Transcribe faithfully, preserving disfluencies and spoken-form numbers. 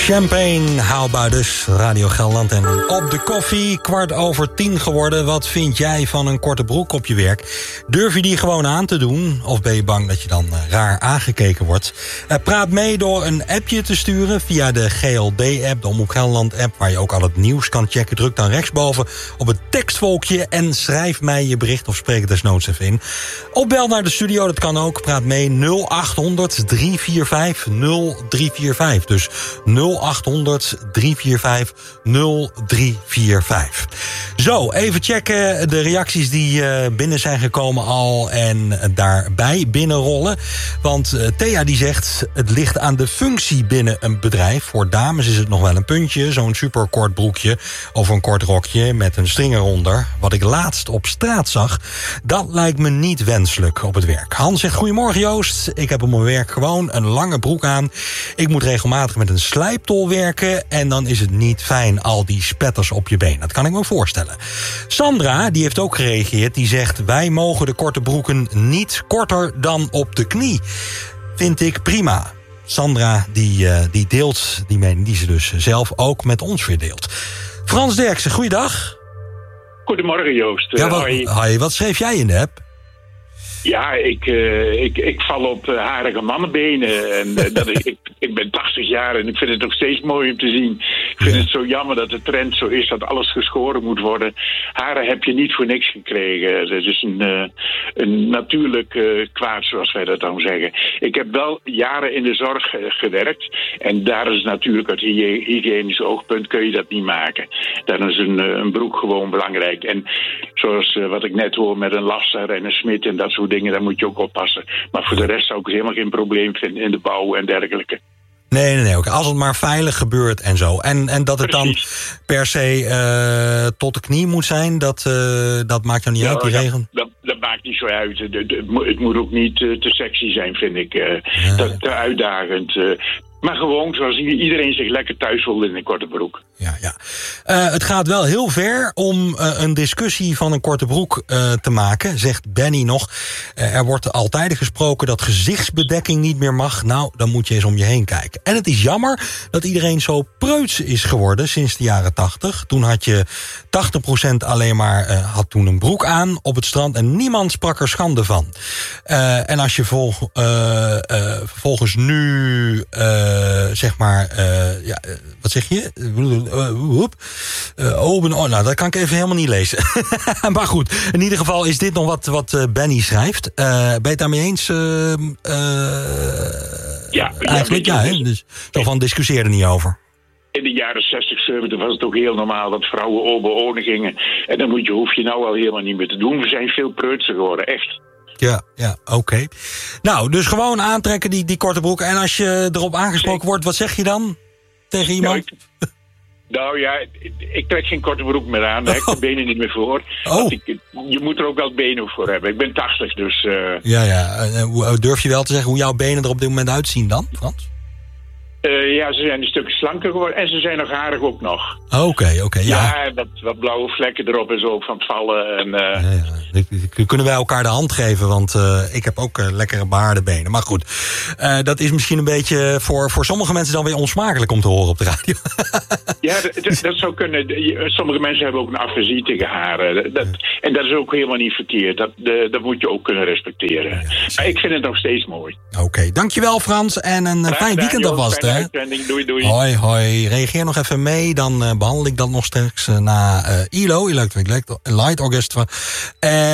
Champagne, haalbaar dus, Radio Gelderland. En op de koffie, kwart over tien geworden. Wat vind jij van een korte broek op je werk? Durf je die gewoon aan te doen? Of ben je bang dat je dan uh, raar aangekeken wordt? Uh, praat mee door een appje te sturen via de G L D-app, de Omroep Gelderland-app, waar je ook al het nieuws kan checken. Druk dan rechtsboven op het tekstvolkje en schrijf mij je bericht of spreek het desnoods even in. Of bel naar de studio, dat kan ook. Praat mee nul achthonderd drie vier vijf nul drie vier vijf. Dus nul achthonderd drie vier vijf nul drie vier vijf. Zo, even checken de reacties die uh, binnen zijn gekomen al en daarbij binnenrollen. Want uh, Thea die zegt, het ligt aan de functie binnen een bedrijf. Voor dames is het nog wel een puntje, zo'n superkort broekje of een kort rokje met een string eronder. Wat ik laatst op straat zag, dat lijkt me niet wenselijk op het werk. Hans zegt, goedemorgen Joost, ik heb op mijn werk gewoon een lange broek aan. Ik moet regelmatig met een slijptol werken en dan is het niet fijn, al die spetters op je been. Dat kan ik me voorstellen. Sandra, die heeft ook gereageerd, die zegt, wij mogen de korte broeken niet korter dan op de knie. Vind ik prima. Sandra, die, uh, die deelt die mening die ze dus zelf ook met ons weer deelt. Frans Derksen, goeiedag. Goedemorgen Joost. Ja, wat, hoi, wat schreef jij in de app? Ja, ik, uh, ik, ik val op uh, harige mannenbenen. En, uh, dat ik, ik, ik ben tachtig jaar en ik vind het nog steeds mooi om te zien. Ik vind ja. het zo jammer dat de trend zo is dat alles geschoren moet worden. Haren heb je niet voor niks gekregen. Dat is een, uh, een natuurlijk uh, kwaad, zoals wij dat dan zeggen. Ik heb wel jaren in de zorg uh, gewerkt. En daar is natuurlijk uit hy- hygiënisch oogpunt kun je dat niet maken. Dan is een, uh, een broek gewoon belangrijk. En zoals uh, wat ik net hoor met een lasser en een smid en dat soort dingen. Daar moet je ook oppassen. Maar voor de rest zou ik helemaal geen probleem vinden in de bouw en dergelijke. Nee, nee, nee. Ook als het maar veilig gebeurt en zo. En, en dat het Precies. dan per se uh, tot de knie moet zijn, dat, uh, dat maakt dan niet ja, uit, die dat, regel? Dat, dat maakt niet zo uit. Het, het, het moet ook niet uh, te sexy zijn, vind ik. Uh, ja. te, te uitdagend. Uh, Maar gewoon zoals iedereen zich lekker thuis voelt in een korte broek. Ja, ja. Uh, het gaat wel heel ver om uh, een discussie van een korte broek uh, te maken, zegt Benny nog. Uh, er wordt altijd gesproken dat gezichtsbedekking niet meer mag. Nou, dan moet je eens om je heen kijken. En het is jammer dat iedereen zo preuts is geworden sinds de jaren tachtig. Toen had je tachtig procent alleen maar uh, had toen een broek aan op het strand en niemand sprak er schande van. Uh, en als je vol, uh, uh, vervolgens nu... Uh, Uh, zeg maar, uh, ja, uh, wat zeg je? Uh, uh, uh, open, oh, nou, dat kan ik even helemaal niet lezen. Maar goed, in ieder geval is dit nog wat, wat uh, Benny schrijft. Uh, ben je het daarmee eens? Uh, uh, ja, eigenlijk ja, ja hè? Dus, zo van discussieer er niet over. In de jaren zestig, zeventig was het ook heel normaal dat vrouwen open oren gingen. En dan moet je, hoef je nou al helemaal niet meer te doen. We zijn veel preutser geworden, echt. Ja, ja, oké. Okay. Nou, dus gewoon aantrekken die, die korte broek. En als je erop aangesproken Zeker. wordt, wat zeg je dan tegen iemand? Nou, ik, nou ja, ik, ik trek geen korte broek meer aan. Daar heb ik de benen niet meer voor. Oh. Ik, je moet er ook wel benen voor hebben. Ik ben tachtig, dus... Uh... Ja, ja. Uh, durf je wel te zeggen hoe jouw benen er op dit moment uitzien dan, Frans? Uh, ja, ze zijn een stuk slanker geworden. En ze zijn nog harig ook nog. Oké, okay, oké. Okay, ja, ja wat, wat blauwe vlekken erop en zo van het vallen. En, uh... ja, ja. Kunnen wij elkaar de hand geven? Want uh, ik heb ook uh, lekkere behaarde benen. Maar goed, uh, dat is misschien een beetje voor, voor sommige mensen dan weer onsmakelijk om te horen op de radio. Ja, dat, dat, dat zou kunnen. Sommige mensen hebben ook een aversie tegen haren. Dat, en dat is ook helemaal niet verkeerd. Dat, de, dat moet je ook kunnen respecteren. Ja, maar ik vind het nog steeds mooi. Oké, okay, dankjewel Frans. En een Graag fijn weekend alvast, hè? Doei, doei. Hoi, hoi. Reageer nog even mee. Dan uh, behandel ik dat nog straks uh, na uh, I L O, Electric Light Orchestra. En